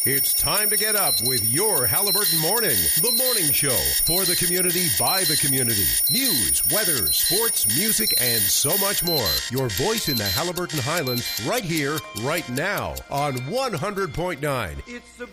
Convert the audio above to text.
It's time to get up with your Halliburton Morning, the morning show for the community, by the community. News, weather, sports, music, and so much more. Your voice in the Halliburton Highlands right here, right now on 100.9.